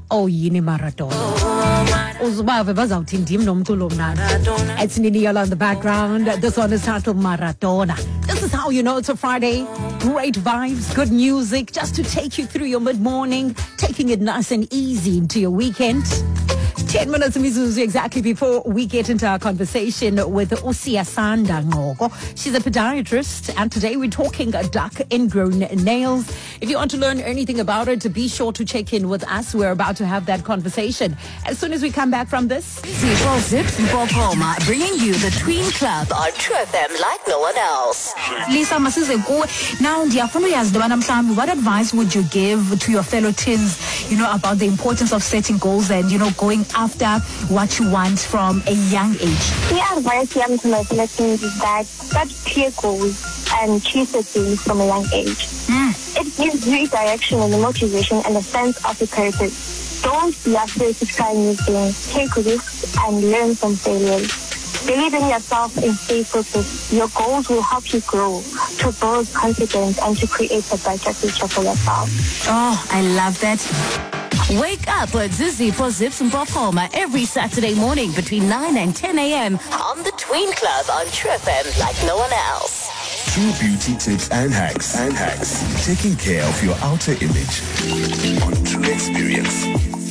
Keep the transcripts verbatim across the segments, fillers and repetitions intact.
Oh, yini Maradona. Uzubave bazawuthi ndim nomculo mnandi. It's Nini Yola in the background. This one is titled Maradona. This is how you know it's a Friday. Great vibes, good music, just to take you through your mid-morning, taking it nice and easy into your weekend. Ten minutes Mizuzu exactly before we get into our conversation with Usiyasanda Ngoko. She's a podiatrist, and today we're talking dark ingrown nails. If you want to learn anything about it, be sure to check in with us. We're about to have that conversation as soon as we come back from this. Zippo Zips Bopoma, bringing you the Tween Club on True F M like no one else. Lisa Masize, now what advice would you give to your fellow teens, you know, about the importance of setting goals and, you know, going after what you want from a young age? The advice I have to my fellow teens is that set clear goals and chase the things from a young age. Mm. It gives you direction and motivation and a sense of a purpose. Don't be afraid to try new things. Take risks and learn from failures. Believe in yourself and stay focused. Your goals will help you grow, to build confidence and to create a better future for yourself. Oh, I love that. Wake up with Zippo Zips and Bopoma every Saturday morning between nine and ten a.m. on the Tween Club on True F M like no one else. True beauty tips and hacks and hacks. Taking care of your outer image on True Experience.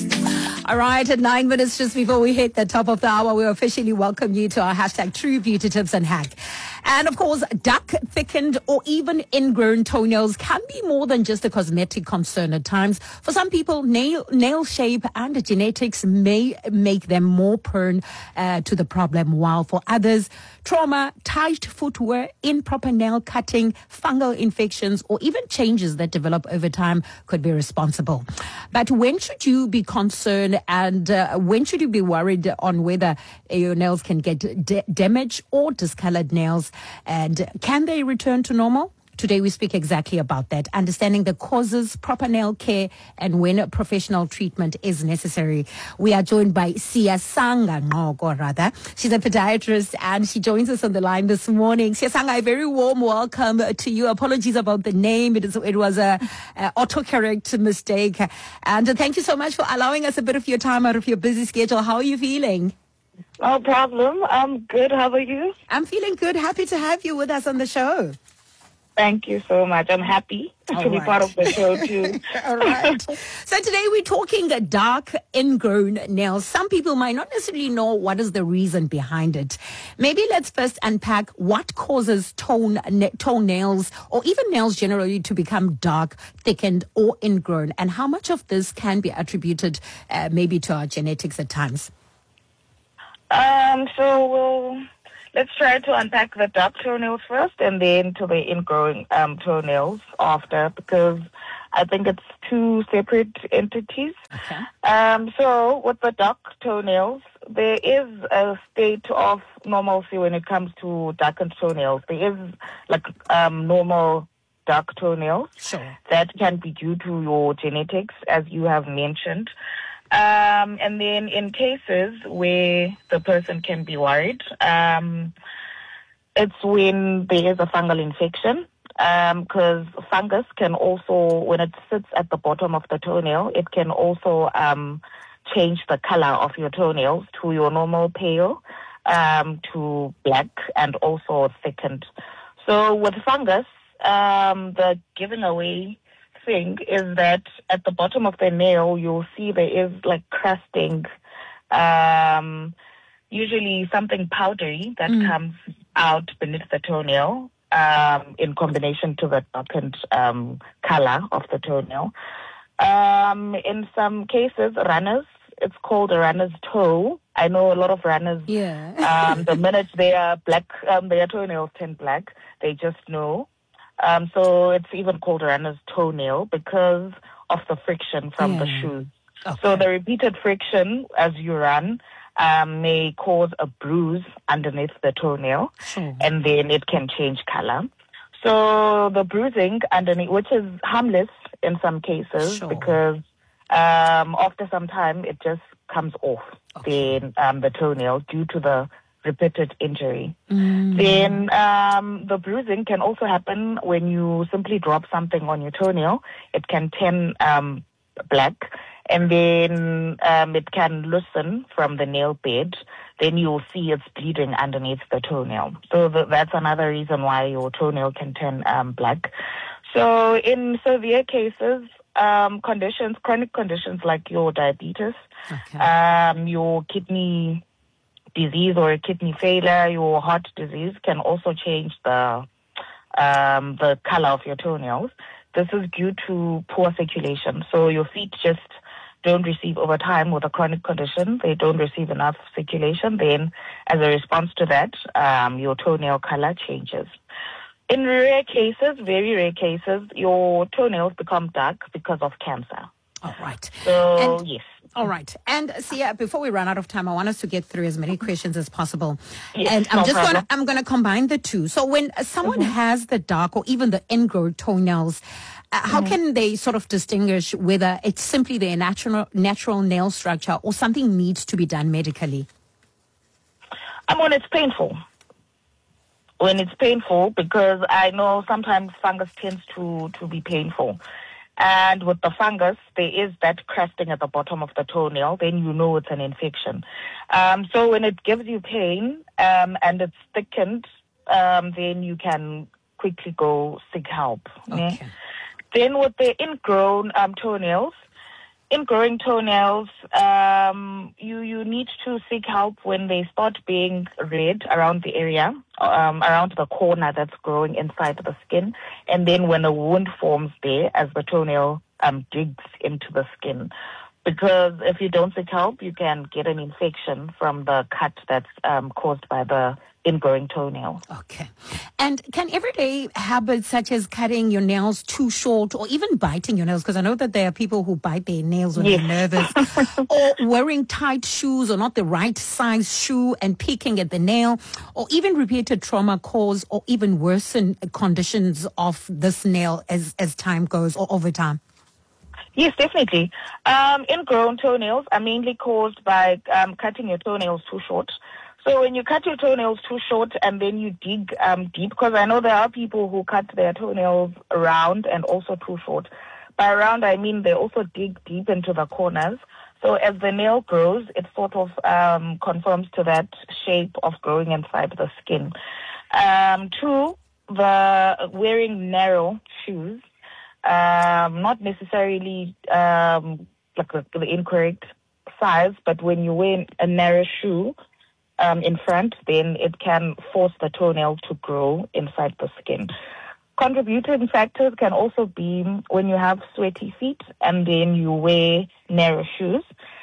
All right, at nine minutes just before we hit the top of the hour, we officially welcome you to our hashtag True Beauty Tips and Hack. And of course, dark, thickened, or even ingrown toenails can be more than just a cosmetic concern at times. For some people, nail nail shape and genetics may make them more prone uh, to the problem, while for others, trauma, tight footwear, improper nail cutting, fungal infections, or even changes that develop over time could be responsible. But when should you be concerned, and uh, when should you be worried on whether your nails can get d- damaged or discolored nails? And can they return to normal? Today we speak exactly about that, understanding the causes, proper nail care, and when professional treatment is necessary. We are joined by Siyasanga Ngoko, rather. She's a podiatrist, and she joins us on the line this morning. Siyasanga, a very warm welcome to you. Apologies about the name. It, is, it was a, a autocorrect mistake. And uh, thank you so much for allowing us a bit of your time out of your busy schedule. How are you feeling? No problem. I'm good. How are you? I'm feeling good. Happy to have you with us on the show. Thank you so much. I'm happy All to be right. part of the show too. All right. So today we're talking dark ingrown nails. Some people might not necessarily know what is the reason behind it. Maybe let's first unpack what causes toe, toenails or even nails generally to become dark, thickened, or ingrown, and how much of this can be attributed uh, maybe to our genetics at times. Um. So we'll, let's try to unpack the dark toenails first, and then to the ingrowing um, toenails after, because I think it's two separate entities. Okay. Um. So with the dark toenails, there is a state of normalcy when it comes to darkened toenails. There is like um normal dark toenails. Sure. That can be due to your genetics, as you have mentioned. Um, and then in cases where the person can be worried, um, it's when there is a fungal infection, because um, fungus can also, when it sits at the bottom of the toenail, it can also um, change the color of your toenails to your normal pale, um, to black, and also thickened. So with fungus, um, the giving away thing is that at the bottom of the nail, you'll see there is like crusting, um, usually something powdery that mm. comes out beneath the toenail, um, in combination to the darkened um, color of the toenail. Um, in some cases, runners, it's called a runner's toe. I know a lot of runners, yeah. um, the minute they are black, um, their toenails turn black, they just know. Um, so it's even called a runner's toenail because of the friction from yeah. the shoes. Okay. So the repeated friction as you run um, may cause a bruise underneath the toenail, sure. and then it can change color. So the bruising underneath, which is harmless in some cases, sure. because um, after some time it just comes off okay. the, um, the toenail due to the repeated injury. Mm. Then um, the bruising can also happen when you simply drop something on your toenail. It can turn um, black, and then um, it can loosen from the nail bed. Then you'll see it's bleeding underneath the toenail. So th- that's another reason why your toenail can turn um, black. So in severe cases, um, conditions, chronic conditions like your diabetes, Okay. um, your kidney disease or a kidney failure, your heart disease can also change the um, the color of your toenails. This is due to poor circulation. So your feet just don't receive over time with a chronic condition. They don't receive enough circulation. Then as a response to that, um, your toenail color changes. In rare cases, very rare cases, your toenails become dark because of cancer. All right. So, And- yes. All right. And Sia, before we run out of time, I want us to get through as many questions as possible. Yes, and I'm no just going to problem. I'm going to combine the two. So when someone has the dark or even the ingrown toenails, uh, how can they sort of distinguish whether it's simply their natural natural nail structure or something needs to be done medically? And when it's painful. When it's painful, because I know sometimes fungus tends to, to be painful. And with the fungus, there is that crusting at the bottom of the toenail, then you know it's an infection. Um, so when it gives you pain um, and it's thickened, um, then you can quickly go seek help. Okay. Yeah? Then with the ingrown um, toenails, ingrowing toenails, um, you, you need to seek help when they start being red around the area, um, around the corner that's growing inside the skin, and then when a wound forms there as the toenail um, digs into the skin. Because if you don't seek help, you can get an infection from the cut that's um, caused by the ingrowing toenail. Okay. And can everyday habits such as cutting your nails too short or even biting your nails, because I know that there are people who bite their nails when Yes. they're nervous, or wearing tight shoes or not the right size shoe and picking at the nail, or even repeated trauma cause or even worsen conditions of this nail as, as time goes or over time? Yes, definitely. Um, ingrown toenails are mainly caused by um, cutting your toenails too short. So when you cut your toenails too short and then you dig um, deep, because I know there are people who cut their toenails round and also too short. By round, I mean they also dig deep into the corners. So as the nail grows, it sort of um, conforms to that shape of growing inside the skin. Um, two, the wearing narrow shoes, um, not necessarily um, like the, the incorrect size, but when you wear a narrow shoe, Um, in front, then it can force the toenail to grow inside the skin. Contributing factors can also be when you have sweaty feet and then you wear narrow shoes.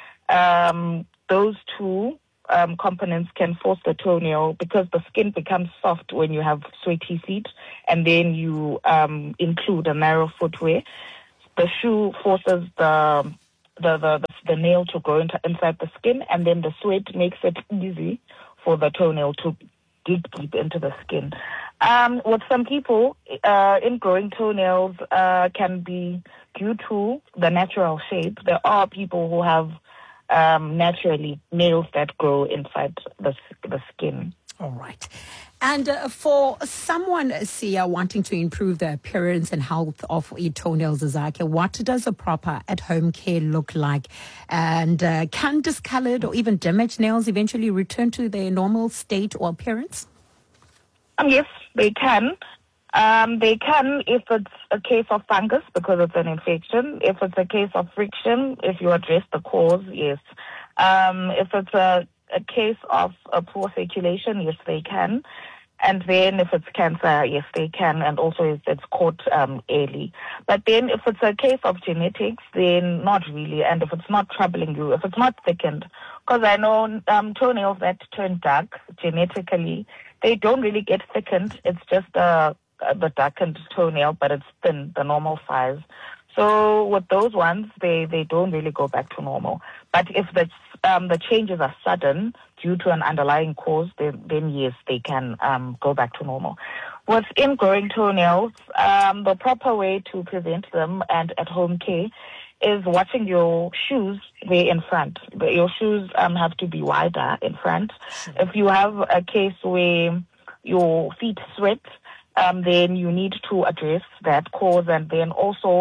Um, those two um, components can force the toenail because the skin becomes soft when you have sweaty feet and then you um, include a narrow footwear. The shoe forces the The, the, the nail to grow into, inside the skin, and then the sweat makes it easy for the toenail to dig deep into the skin. Um, with some people, uh, ingrowing toenails uh, can be due to the natural shape. There are people who have um, naturally nails that grow inside the, the skin. All right. And uh, for someone, Sia, wanting to improve the appearance and health of your toenails, Zake, what does a proper at-home care look like? And uh, can discolored or even damaged nails eventually return to their normal state or appearance? Um, yes, they can. Um, they can if it's a case of fungus because it's an infection. If it's a case of friction, if you address the cause, yes. Um, if it's a a case of a poor circulation, yes, they can. And then if it's cancer, yes, they can. And also if it's caught um, early. But then if it's a case of genetics, then not really. And if it's not troubling you, if it's not thickened, because I know um, toenails that turn dark genetically, they don't really get thickened. It's just uh, the darkened toenail, but it's thin, the normal size. So with those ones, they, they don't really go back to normal. But if the um, the changes are sudden due to an underlying cause, then, then yes, they can um, go back to normal. With ingrowing toenails, um, the proper way to prevent them and at-home care is watching your shoes there in front. Your shoes um, have to be wider in front. If you have a case where your feet sweat, Um, then you need to address that cause. And then also,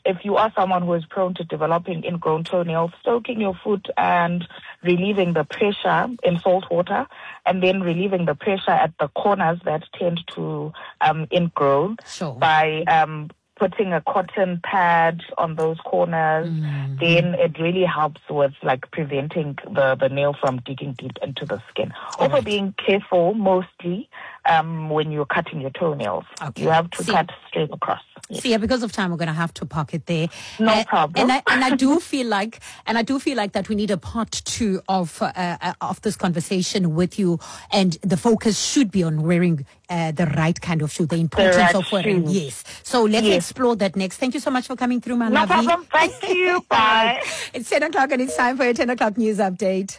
if you are someone who is prone to developing ingrown toenails, soaking your foot and relieving the pressure in salt water, and then relieving the pressure at the corners that tend to um, ingrow sure. by um, putting a cotton pad on those corners, mm-hmm. then it really helps with like preventing the, the nail from digging deep into the skin. All also right. being careful mostly um, when you're cutting your toenails. Okay. You have to See, cut straight across. Yes. See, yeah, because of time, we're going to have to park it there. No uh, problem. And I, and I do feel like, and I do feel like that we need a part two of uh, uh, of this conversation with you, and the focus should be on wearing uh, the right kind of shoe, the importance the right of wearing. Shoe. Yes. So let's yes. explore that next. Thank you so much for coming through, my no lovely. No problem. Thank you. Bye. It's ten o'clock and it's time for your ten o'clock news update.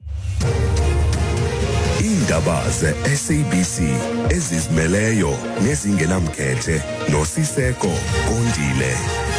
Indaba ze-S A B C ezizimeleyo nezingenamkhethe noSiseko Kondile.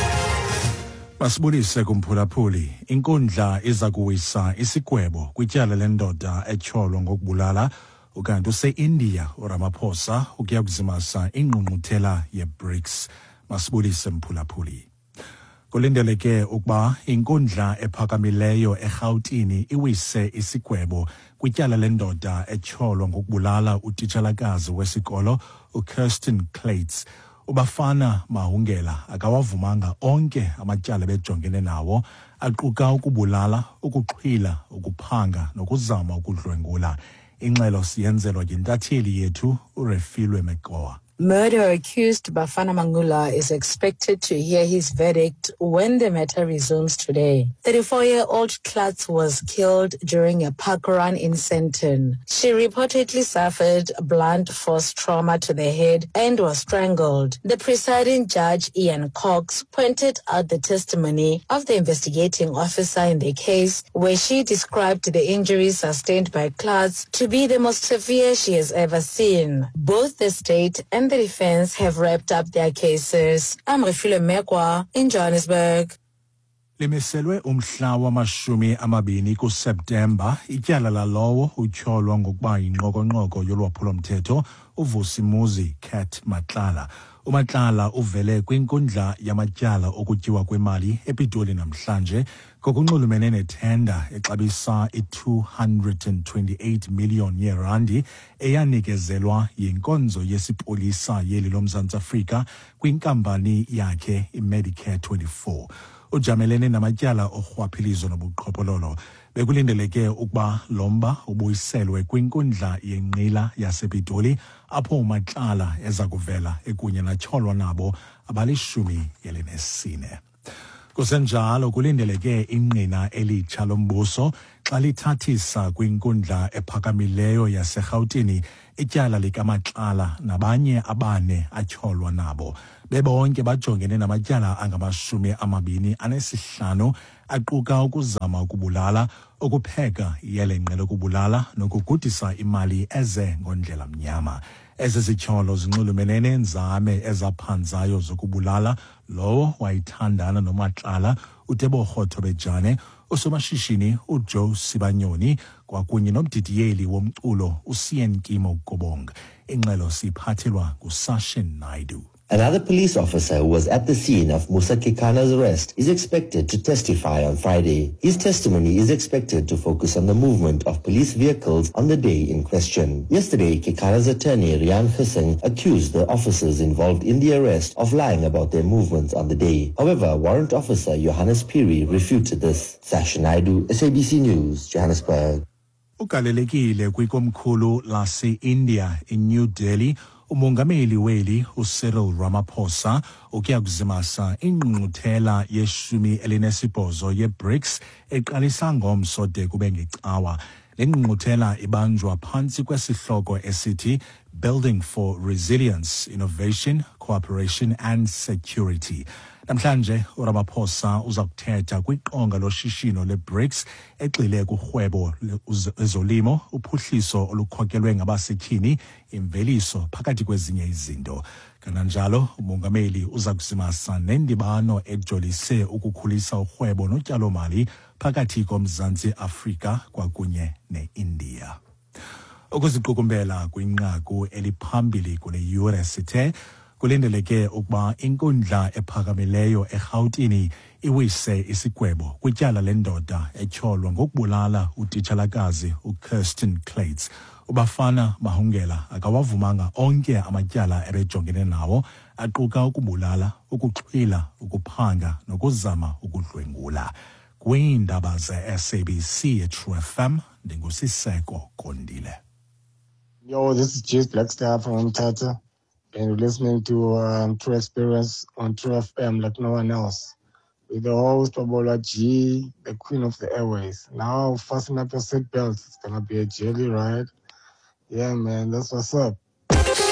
Masibulise kumphulaphuli, inkundla iza kuwisa isigwebo kwityala lendoda etyholwa ngokubulala ukanti use-India uRamaphosa ukuya kuzimasa ingqungquthela ye-BRICS. Masibulise mphulaphuli. Kulindeleke ukuba inkundla ephakamileyo eRhawutini iwise isigwebo kwityala lendoda etyholwa ngokubulala utitshalakazi wesikolo uKirsten Clates. Ubafana Mahungela akawavumanga onke amatyala bejongene nawo aquka ukubulala, ukuxhwila, ukuphanga nokuzama ukudlwengula. Ingxelo siyenzelwa yintatheli yethu uRefilwe Mekoa. Murder-accused Bafana Mangula is expected to hear his verdict when the matter resumes today. thirty-four-year-old Klatz was killed during a park run in Sandton. She reportedly suffered blunt force trauma to the head and was strangled. The presiding judge, Ian Cox, pointed out the testimony of the investigating officer in the case, where she described the injuries sustained by Klatz to be the most severe she has ever seen. Both the state and the defense have wrapped up their cases. I'm Refilwe Mekoa in Johannesburg. Limiselwe umhla wamashumi amabini kuSeptemba ityala lalowo utyholwa ngokuba yinqokonqoko yolwaphulo-mthetho uVusimuzi Cat Matlala. uMatlala uvele kwinkundla yamatyala okutyiwa kwemali ePitoli namhlanje ngokunxulumene nethenda exabisa i-two hundred twenty-eight million yeerandi eyanikezelwa yinkonzo yesipolisa yeli loMzantsi Afrika kwinkampani yakhe iMedicare twenty-four. Ujamelene namatyala orhwaphilizo nobuqhophololo. Bekulindeleke ukuba lomba ubuyiselwe kwinkundla yenqila yasePitoli apho uMatlala eza kuvela ekunye natyholwa nabo abalishumi elinesine. Kusenjalo kulindeleke ingqina elitsha lombuso xa lithathisa kwinkundla ephakamileyo yaseRhawutini ityala likaMatlala nabanye abane atyholwa nabo. Bebonke bajongene namatyala angamashumi amabini anesihlanu aquka ukuzama ukubulala, ukupheka iyelenqe lokubulala nokugudisa imali eze ngondlela mnyama. Ezi zityholo zinxulumene neenzame ezaphanzayo zokubulala lowo wayithandana noMatlala uTebogo Thobejane, usomashishini uJoe Sibanyoni kwakunye nomdidiyeli womculo uCian Kimo Gobong. Ingxelo siphathelwa nguSashin Naidu. Another police officer who was at the scene of Musa Kekana's arrest is expected to testify on Friday. His testimony is expected to focus on the movement of police vehicles on the day in question. Yesterday, Kekana's attorney Rian Hussein accused the officers involved in the arrest of lying about their movements on the day. However, warrant officer Johannes Piri refuted this. Sasha Naidu, S A B C News, Johannesburg. Ugalelekile kwikomkhulu lase-India in New Delhi, umongameli weli uCyril Ramaphosa ukuya kuzimasa ingqungquthela yeshumi elinesibhozo ye-BRICS eqalisa ngomso de kube ngecawa. Le ngqungquthela ibanjwa phantsi kwesihloko esithi Building for Resilience, Innovation, Cooperation and Security. Namhlanje uRamaphosa uza kuthetha kwiqonga loshishino le-BRICS egxile kurhwebo ezolimo, uphuhliso olukhokelwe ngabasetyhini, imveliso phakathi kwezinye izinto. Kananjalo umongameli uza kuzimasa nendibano ejolise ukukhulisa urhwebo notyalo-mali phakathi koMzantsi Afrika kwakunye ne-India. Ukuziqukumbela kwinqaku eliphambili kule yure sithe kulindeleke ukuba inkundla ephakamileyo eRhawutini iwise isigwebo kwityala lendoda etyholwa ngokubulala utitshalakazi uKirsten Clates. Ubafana Mahungela akawavumanga onke amatyala ebejongene nawo, aquka ukubulala, ukuxhwila, ukuphanga nokuzama ukudlwengula. Kwiindaba ze-S A B C e-True F M, ndingusiseko Kondile. Yo, this is Jace Blackstar from Umtata, and you're listening to um, True Experience on True F M like no one else. With the host, Babola G, the queen of the airways. Now, fasten up your seatbelts. It's going to be a jelly ride. Yeah, man, that's what's up.